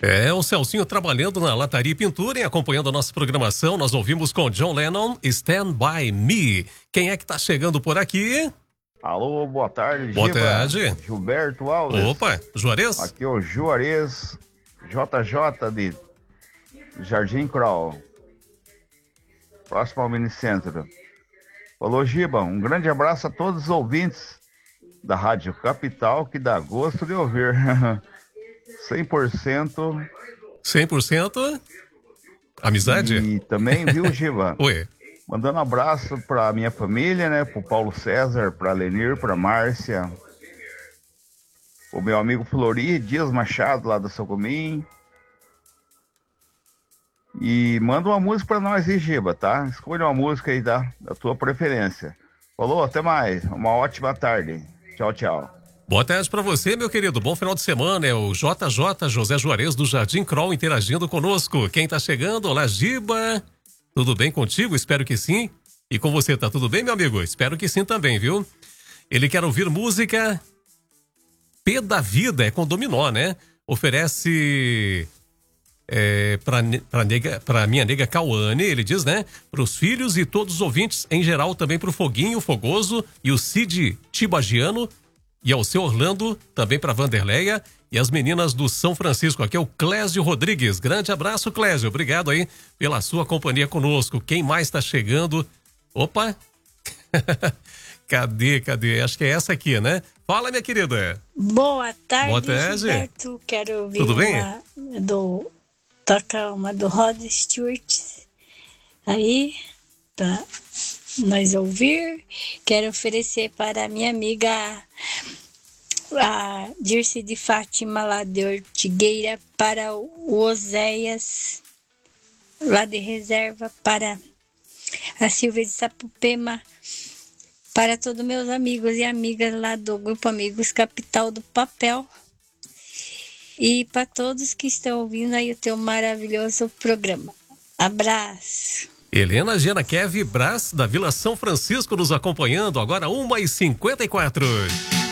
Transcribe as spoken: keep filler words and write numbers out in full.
É, o Celcinho trabalhando na lataria e pintura e acompanhando a nossa programação. Nós ouvimos com John Lennon, Stand By Me. Quem é que tá chegando por aqui? Alô, boa tarde, Boa Giba. tarde. Gilberto Alves. Opa, Juarez? Aqui é o Juarez, J J de Jardim Crawl, próximo ao Minicentro. Falou, Giba, um grande abraço a todos os ouvintes da Rádio Capital, que dá gosto de ouvir. cem por cento. cem por cento? Amizade? E também, viu, Giba? Oi. Mandando um abraço pra minha família, né? Pro Paulo César, pra Lenir, pra Márcia. O meu amigo Flori, Dias Machado, lá do Socomim. E manda uma música pra nós aí, Giba, tá? Escolha uma música aí da, da tua preferência. Falou, até mais. Uma ótima tarde. Tchau, tchau. Boa tarde pra você, meu querido. Bom final de semana. É o J J José Juarez do Jardim Crawl interagindo conosco. Quem tá chegando? Olá, Giba. Tudo bem contigo? Espero que sim. E com você, tá tudo bem, meu amigo? Espero que sim também, viu? Ele quer ouvir música P da Vida, é com dominó, né? Oferece é, pra, pra, nega, pra minha nega Cauane, ele diz, né? Pros filhos e todos os ouvintes, em geral, também pro Foguinho, Fogoso e o Cid Tibagiano. E ao seu Orlando, também para Vanderleia e as meninas do São Francisco. Aqui é o Clésio Rodrigues. Grande abraço, Clésio. Obrigado aí pela sua companhia conosco. Quem mais está chegando? Opa! Cadê, cadê? Acho que é essa aqui, né? Fala, minha querida. Boa tarde, Boa tarde. Gilberto. Quero ouvir Tudo bem? uma do... Toca uma do Rod Stewart. Aí, pra nós ouvir. Quero oferecer para a minha amiga a Dirce de Fátima, lá de Ortigueira, para o Oséias, lá de Reserva, para a Silvia de Sapupema, para todos meus amigos e amigas lá do Grupo Amigos Capital do Papel, e para todos que estão ouvindo aí o teu maravilhoso programa. Abraço. Helena Gena Kev Brás, da Vila São Francisco, nos acompanhando agora, uma e cinquenta e quatro.